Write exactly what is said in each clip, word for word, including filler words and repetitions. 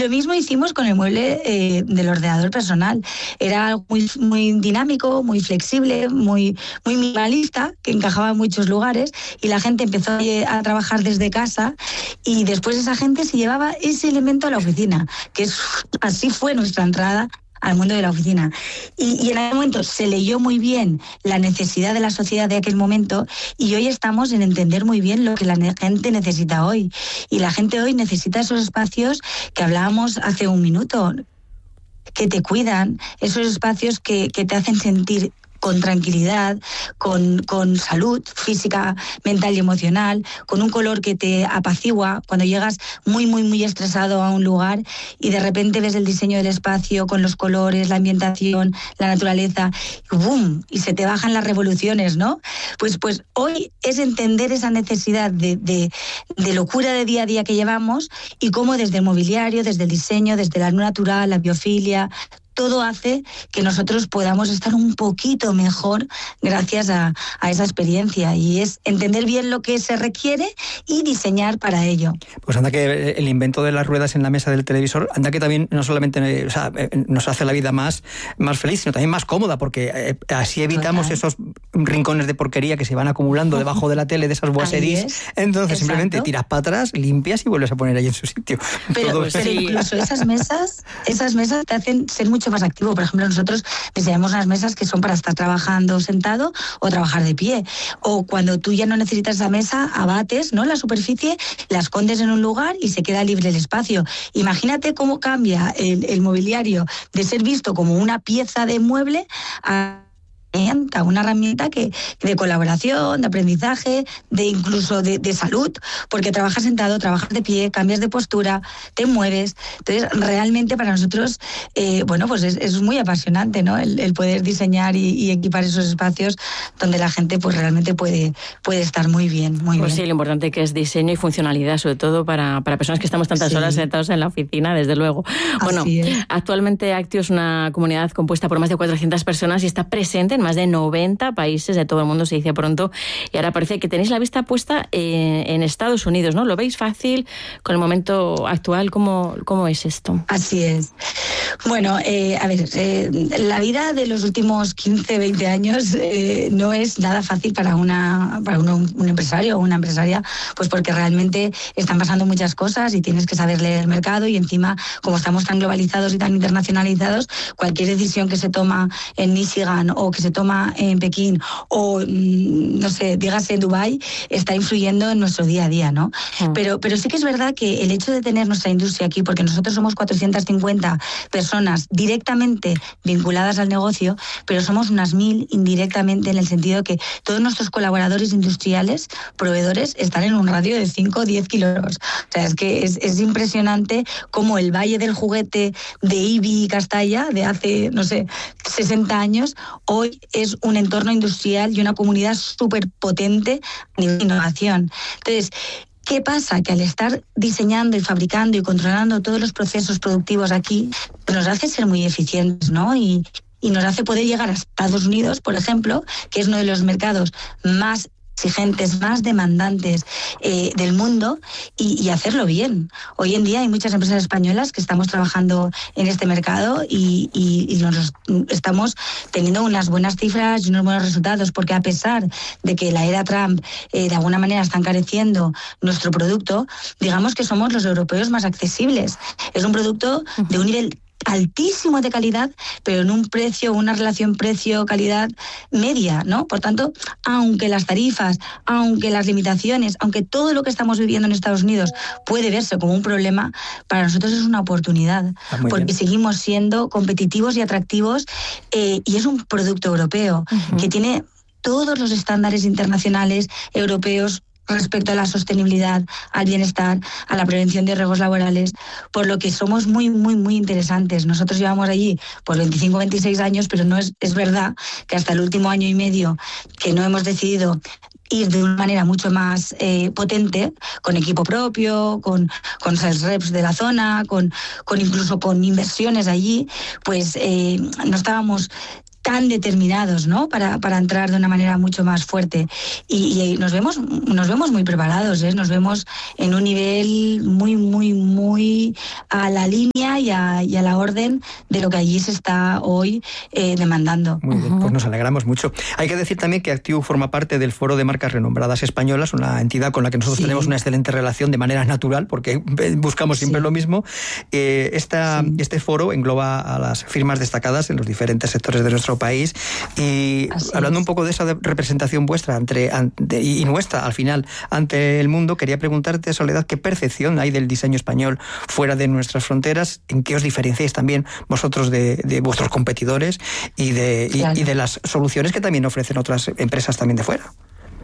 lo mismo hicimos con el mueble eh, del ordenador personal. Era algo muy, muy dinámico, muy flexible, muy, muy minimalista, que encajaba en muchos lugares, y la gente empezó a trabajar desde casa, y después esa gente se llevaba ese elemento a la oficina, que es, así fue nuestra entrada al mundo de la oficina. Y, y en aquel momento se leyó muy bien la necesidad de la sociedad de aquel momento, y hoy estamos en entender muy bien lo que la gente necesita hoy. Y la gente hoy necesita esos espacios que hablábamos hace un minuto, que te cuidan, esos espacios que, que te hacen sentir con tranquilidad, con, con salud física, mental y emocional, con un color que te apacigua cuando llegas muy, muy, muy estresado a un lugar y de repente ves el diseño del espacio con los colores, la ambientación, la naturaleza, y ¡boom! Y se te bajan las revoluciones, ¿no? Pues, pues hoy es entender esa necesidad de, de, de locura de día a día que llevamos, y cómo desde el mobiliario, desde el diseño, desde la luz natural, la biofilia, todo hace que nosotros podamos estar un poquito mejor gracias a, a esa experiencia, y es entender bien lo que se requiere y diseñar para ello. Pues anda que el invento de las ruedas en la mesa del televisor, anda que también no solamente, o sea, nos hace la vida más, más feliz, sino también más cómoda, porque así evitamos Total. esos rincones de porquería que se van acumulando debajo de la tele, de esas boiseries. Es. Entonces Exacto. simplemente tiras para atrás, limpias y vuelves a poner ahí en su sitio. Pero, Todo pero incluso esas mesas, esas mesas te hacen ser mucho más activo. Por ejemplo, nosotros diseñamos unas mesas que son para estar trabajando sentado o trabajar de pie. O cuando tú ya no necesitas esa mesa, abates, ¿no?, la superficie, la escondes en un lugar y se queda libre el espacio. Imagínate cómo cambia el, el mobiliario de ser visto como una pieza de mueble a una herramienta que de colaboración, de aprendizaje, de incluso de, de salud, porque trabajas sentado, trabajas de pie, cambias de postura, te mueves. Entonces, realmente para nosotros, eh, bueno, pues es, es muy apasionante, ¿no?, el, el poder diseñar y, y equipar esos espacios donde la gente pues realmente puede, puede estar muy bien, muy pues bien. Sí, lo importante que es diseño y funcionalidad, sobre todo para, para personas que estamos tantas sí. horas sentados en la oficina, desde luego. Así bueno, es. Actualmente Actio es una comunidad compuesta por más de cuatrocientas personas y está presente en más de noventa países de todo el mundo, se dice pronto, y ahora parece que tenéis la vista puesta en, en Estados Unidos, ¿no? ¿Lo veis fácil con el momento actual? ¿Cómo, cómo es esto? Así es. Bueno, eh, a ver, eh, la vida de los últimos quince, veinte años eh, no es nada fácil para una para uno, un empresario o una empresaria, pues porque realmente están pasando muchas cosas y tienes que saber leer el mercado, y encima, como estamos tan globalizados y tan internacionalizados, cualquier decisión que se toma en Michigan o que se toma en Pekín o, no sé, dígase en Dubái, está influyendo en nuestro día a día, ¿no? Mm. Pero, pero sí que es verdad que el hecho de tener nuestra industria aquí, porque nosotros somos cuatrocientas cincuenta personas directamente vinculadas al negocio, pero somos unas mil indirectamente, en el sentido que todos nuestros colaboradores industriales, proveedores, están en un radio de cinco o diez kilómetros. O sea, es que es, es impresionante cómo el Valle del Juguete de Ibi y Castalla, de hace, no sé, sesenta años, hoy es un entorno industrial y una comunidad súper potente a nivel de innovación. Entonces, ¿qué pasa? Que al estar diseñando y fabricando y controlando todos los procesos productivos aquí, pues nos hace ser muy eficientes, ¿no? Y, y nos hace poder llegar a Estados Unidos, por ejemplo, que es uno de los mercados más exigentes, más demandantes eh, del mundo, y, y hacerlo bien. Hoy en día hay muchas empresas españolas que estamos trabajando en este mercado y, y, y nos estamos teniendo unas buenas cifras y unos buenos resultados, porque a pesar de que la era Trump eh, de alguna manera está encareciendo nuestro producto, digamos que somos los europeos más accesibles. Es un producto de un nivel altísimo de calidad, pero en un precio, una relación precio-calidad media, ¿no? Por tanto, aunque las tarifas, aunque las limitaciones, aunque todo lo que estamos viviendo en Estados Unidos puede verse como un problema, para nosotros es una oportunidad, porque bien. Seguimos siendo competitivos y atractivos, eh, y es un producto europeo uh-huh. que tiene todos los estándares internacionales europeos respecto a la sostenibilidad, al bienestar, a la prevención de riesgos laborales, por lo que somos muy, muy, muy interesantes. Nosotros llevamos allí pues veinticinco, veintiséis años, pero no es, es verdad que hasta el último año y medio que no hemos decidido ir de una manera mucho más eh, potente, con equipo propio, con, con sales reps de la zona, con, con incluso con inversiones allí, pues eh, no estábamos tan determinados, ¿no? Para, para entrar de una manera mucho más fuerte. Y, y nos vemos, nos vemos muy preparados, ¿eh? Nos vemos en un nivel muy, muy, muy a la línea y a, y a la orden de lo que allí se está hoy eh, demandando. Muy bien, pues nos alegramos mucho. Hay que decir también que Actiu forma parte del Foro de Marcas Renombradas Españolas, una entidad con la que nosotros sí. tenemos una excelente relación de manera natural, porque buscamos siempre sí. lo mismo. Eh, esta, sí. Este foro engloba a las firmas destacadas en los diferentes sectores de nuestro país y Así hablando es. un poco de esa representación vuestra entre, ante, y nuestra al final ante el mundo, quería preguntarte, Soledad, ¿qué percepción hay del diseño español fuera de nuestras fronteras? ¿En qué os diferenciáis también vosotros de, de vuestros competidores y de, claro. y, y de las soluciones que también ofrecen otras empresas también de fuera?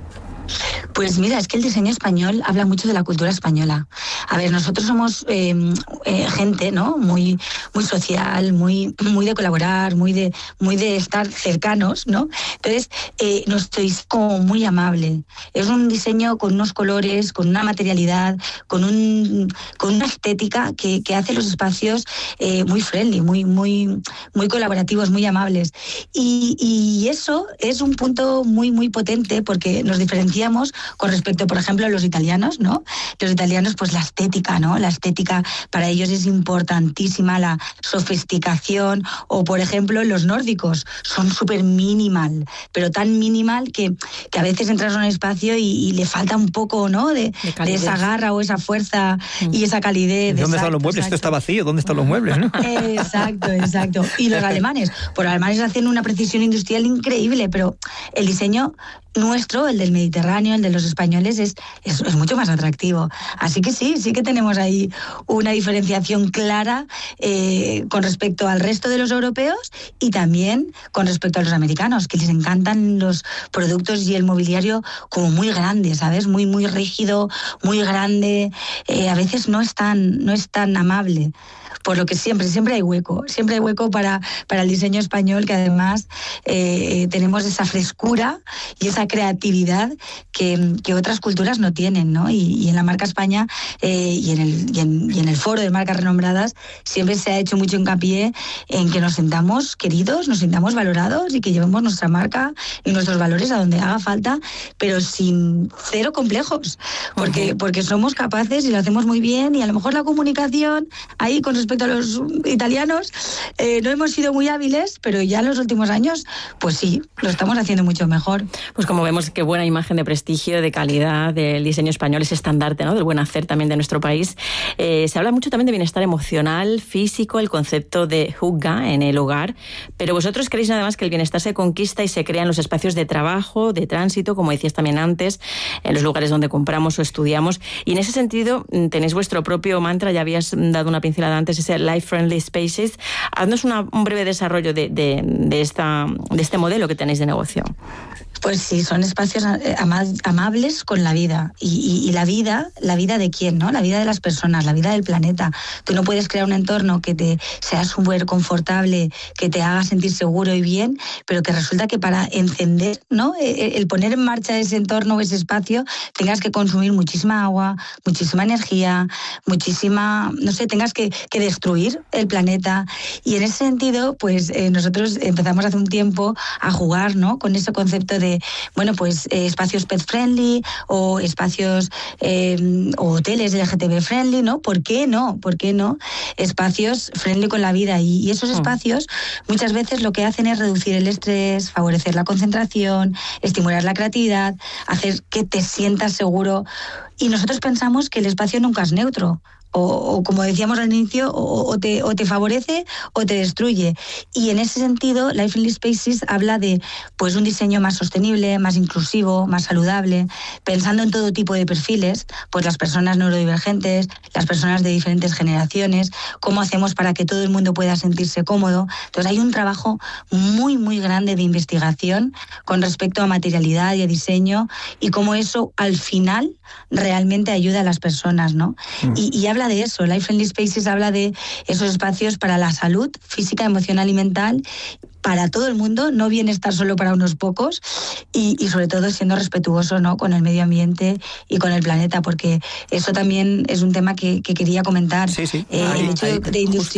Pues mira, es que el diseño español habla mucho de la cultura española. A ver, nosotros somos eh, eh, gente, ¿no? Muy, muy social, muy, muy de colaborar, muy de, muy de estar cercanos, ¿no? Entonces, eh, nuestro diseño es como muy amable. Es un diseño con unos colores, con una materialidad, con un, con una estética que, que hace los espacios eh, muy friendly, muy, muy, muy colaborativos, muy amables. Y, y eso es un punto muy, muy potente porque nos diferencia con respecto, por ejemplo, a los italianos, ¿no? Los italianos, pues la estética, ¿no? La estética para ellos es importantísima, la sofisticación, o por ejemplo, los nórdicos son súper minimal, pero tan minimal que, que a veces entras a un espacio y, y le falta un poco, ¿no? De, de, de esa garra o esa fuerza mm. y esa calidez. ¿Dónde exacto, están los muebles? Exacto. Esto está vacío, ¿dónde están los muebles? ¿No? Exacto, exacto. Y los alemanes, por los alemanes hacen una precisión industrial increíble, pero el diseño nuestro, el del Mediterráneo, el de los españoles, es, es, es mucho más atractivo. Así que sí, sí que tenemos ahí una diferenciación clara eh, con respecto al resto de los europeos y también con respecto a los americanos, que les encantan los productos y el mobiliario como muy grande, ¿sabes? Muy, muy rígido, muy grande. Eh, a veces no es tan, no es tan amable. Por lo que siempre, siempre hay hueco, siempre hay hueco para, para el diseño español, que además eh, tenemos esa frescura y esa creatividad que, que otras culturas no tienen, ¿no? Y, y en la marca España eh, y, en el, y, en, y en el foro de marcas renombradas siempre se ha hecho mucho hincapié en que nos sintamos queridos, nos sintamos valorados y que llevemos nuestra marca y nuestros valores a donde haga falta, pero sin cero complejos, porque, uh-huh. porque somos capaces y lo hacemos muy bien y a lo mejor la comunicación ahí con respecto a los italianos, eh, no hemos sido muy hábiles, pero ya en los últimos años, pues sí, lo estamos haciendo mucho mejor. Pues como vemos, qué buena imagen de prestigio, de calidad del diseño español, ese estandarte, ¿no? Del buen hacer también de nuestro país. Eh, se habla mucho también de bienestar emocional, físico, el concepto de hygge en el hogar, pero vosotros creéis nada más que el bienestar se conquista y se crea en los espacios de trabajo, de tránsito, como decías también antes, en los lugares donde compramos o estudiamos, y en ese sentido tenéis vuestro propio mantra, ya habías dado una pincelada antes, ese Life Friendly Spaces. Haznos una, un breve desarrollo de, de, de, esta, de este modelo que tenéis de negocio. Pues sí, son espacios ama- amables con la vida. Y, y, y la vida, ¿la vida de quién, no? La vida de las personas, la vida del planeta. Tú no puedes crear un entorno que te sea súper confortable, que te haga sentir seguro y bien, pero que resulta que para encender, ¿no? El, el poner en marcha ese entorno o ese espacio, tengas que consumir muchísima agua, muchísima energía, muchísima, no sé, tengas que, que destruir el planeta. Y en ese sentido, pues eh, nosotros empezamos hace un tiempo a jugar, ¿no? Con ese concepto de bueno, pues eh, espacios pet friendly o espacios eh, o hoteles L G T B friendly, ¿no? ¿Por qué no? ¿Por qué no? Espacios friendly con la vida. Y, y esos espacios muchas veces lo que hacen es reducir el estrés, favorecer la concentración, estimular la creatividad, hacer que te sientas seguro. Y nosotros pensamos que el espacio nunca es neutro. O, o como decíamos al inicio, o, o, te, o te favorece o te destruye. Y en ese sentido, Life Friendly Spaces habla de pues un diseño más sostenible, más inclusivo, más saludable, pensando en todo tipo de perfiles, pues las personas neurodivergentes, las personas de diferentes generaciones, cómo hacemos para que todo el mundo pueda sentirse cómodo. Entonces hay un trabajo muy, muy grande de investigación con respecto a materialidad y a diseño y cómo eso al final realmente ayuda a las personas, ¿no? Mm. Y, y habla de eso, Life Friendly Spaces habla de esos espacios para la salud física, emocional y mental, para todo el mundo, no bienestar solo para unos pocos y, y sobre todo siendo respetuoso, ¿no? Con el medio ambiente y con el planeta, porque eso también es un tema que, que quería comentar. Sí, sí. Eh, ahí, el hecho ahí, de industrial... justo.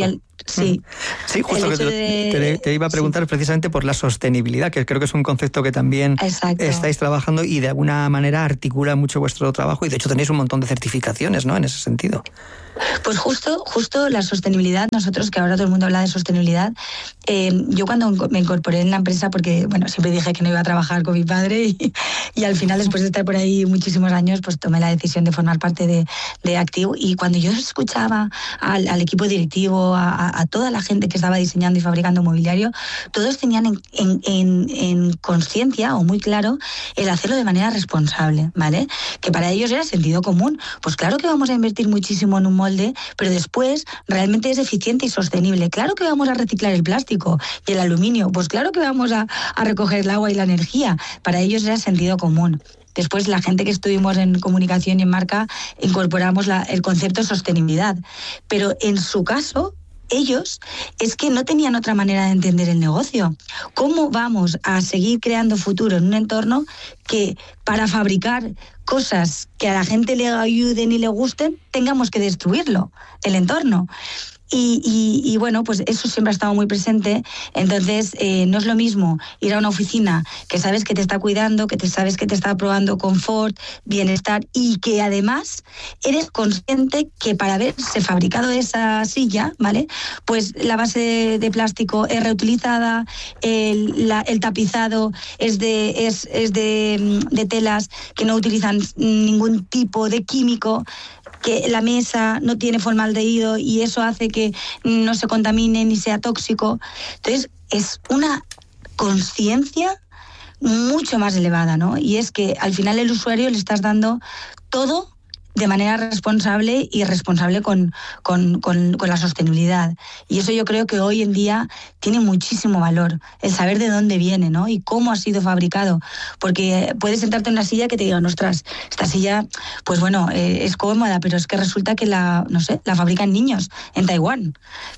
Sí, sí, justo que te, de... te, te iba a preguntar sí. precisamente por la sostenibilidad, que creo que es un concepto que también Exacto. estáis trabajando y de alguna manera articula mucho vuestro trabajo y de hecho tenéis un montón de certificaciones, ¿no?, en ese sentido. Pues justo, justo la sostenibilidad, nosotros que ahora todo el mundo habla de sostenibilidad, eh, yo cuando me incorporé en la empresa, porque bueno, siempre dije que no iba a trabajar con mi padre y, y al final después de estar por ahí muchísimos años, pues tomé la decisión de formar parte de, de Actiu, y cuando yo escuchaba al, al equipo directivo, a, a toda la gente que estaba diseñando y fabricando mobiliario, todos tenían en, en, en, en conciencia o muy claro el hacerlo de manera responsable, ¿vale? Que para ellos era sentido común. Pues claro que vamos a invertir muchísimo en un molde, pero después realmente es eficiente y sostenible. Claro que vamos a reciclar el plástico y el aluminio, pues claro que vamos a, a recoger el agua y la energía. Para ellos era sentido común. Después, la gente que estuvimos en comunicación y en marca, incorporamos la, el concepto de sostenibilidad. Pero en su caso, ellos es que no tenían otra manera de entender el negocio. ¿Cómo vamos a seguir creando futuro en un entorno que para fabricar cosas que a la gente le ayuden y le gusten, tengamos que destruirlo, el entorno? Y, y, y bueno, pues eso siempre ha estado muy presente. Entonces, eh, no es lo mismo ir a una oficina que sabes que te está cuidando, que te sabes que te está probando confort, bienestar, y que además eres consciente que para haberse fabricado esa silla, ¿vale?, pues la base de plástico es reutilizada, el, la, el tapizado es de es, es de, de telas que no utilizan ningún tipo de químico, que la mesa no tiene formaldehído y eso hace que no se contamine ni sea tóxico. Entonces, es una conciencia mucho más elevada, ¿no? Y es que al final el usuario le estás dando todo de manera responsable y responsable con, con, con, con la sostenibilidad. Y eso yo creo que hoy en día tiene muchísimo valor, el saber de dónde viene, ¿no?, y cómo ha sido fabricado. Porque puedes sentarte en una silla que te digan, ostras, esta silla, pues bueno, eh, es cómoda, pero es que resulta que la, no sé, la fabrican niños en Taiwán.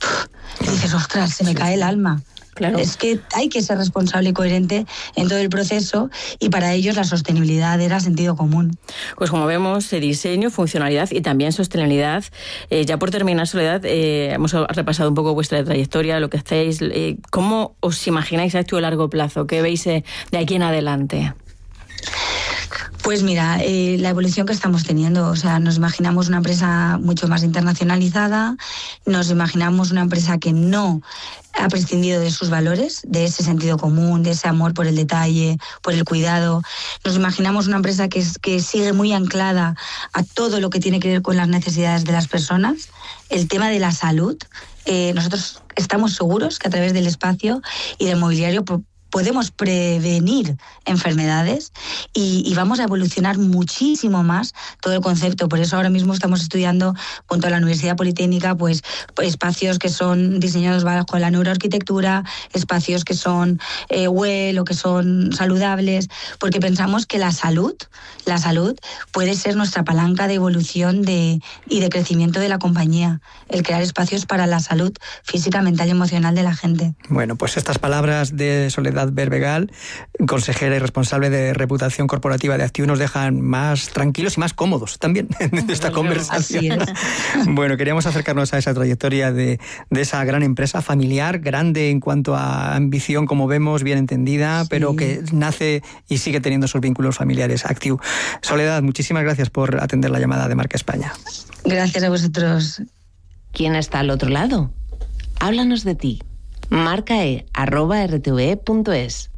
Y dices, ostras, se me cae el alma. Claro. Es que hay que ser responsable y coherente en todo el proceso, y para ellos la sostenibilidad era sentido común. Pues como vemos, diseño, funcionalidad y también sostenibilidad. Eh, ya por terminar, Soledad, eh, hemos repasado un poco vuestra trayectoria, lo que hacéis. Eh, ¿Cómo os imagináis Actiu a largo plazo? ¿Qué veis eh, de aquí en adelante? Pues mira, eh, la evolución que estamos teniendo, o sea, nos imaginamos una empresa mucho más internacionalizada, nos imaginamos una empresa que no ha prescindido de sus valores, de ese sentido común, de ese amor por el detalle, por el cuidado. Nos imaginamos una empresa que, es, que sigue muy anclada a todo lo que tiene que ver con las necesidades de las personas. El tema de la salud, eh, nosotros estamos seguros que a través del espacio y del mobiliario podemos prevenir enfermedades y, y vamos a evolucionar muchísimo más todo el concepto. Por eso ahora mismo estamos estudiando junto a la Universidad Politécnica pues, pues espacios que son diseñados bajo la neuroarquitectura, espacios que son eh, well o que son saludables, porque pensamos que la salud, la salud puede ser nuestra palanca de evolución de, y de crecimiento de la compañía, el crear espacios para la salud física, mental y emocional de la gente. Bueno, pues estas palabras de Soledad Berbegal, consejera y responsable de reputación corporativa de Actiu, nos dejan más tranquilos y más cómodos también en esta conversación. Así es. Bueno, queríamos acercarnos a esa trayectoria de, de esa gran empresa familiar, grande en cuanto a ambición, como vemos, bien entendida, sí, pero que nace y sigue teniendo sus vínculos familiares. Actiu. Soledad, muchísimas gracias por atender la llamada de Marca España. Gracias a vosotros. ¿Quién está al otro lado? Háblanos de ti. marcae arroba r t v e punto es